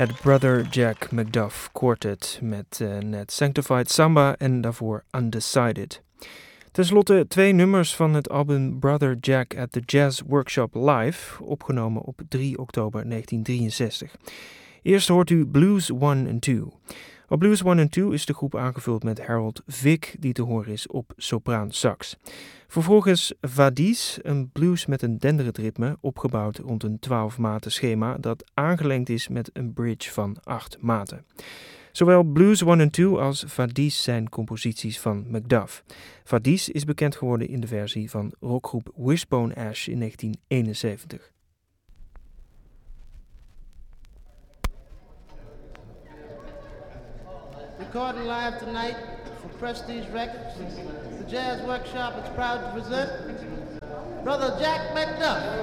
Het Brother Jack McDuff Quartet met net Sanctified Samba en daarvoor Undecided. Ten slotte 2 nummers van het album Brother Jack at the Jazz Workshop Live, opgenomen op 3 oktober 1963. Eerst hoort u Blues 1 en 2. Op Blues 1 en 2 is de groep aangevuld met Harold Vick, die te horen is op sopraan sax. Vervolgens Vadies, een blues met een denderend ritme, opgebouwd rond een 12-maten schema dat aangelengd is met een bridge van 8 maten. Zowel Blues 1 en 2 als Vadies zijn composities van McDuff. Vadies is bekend geworden in de versie van rockgroep Wishbone Ash in 1971. Recording live tonight for Prestige Records. The Jazz Workshop is proud to present Brother Jack McDuff.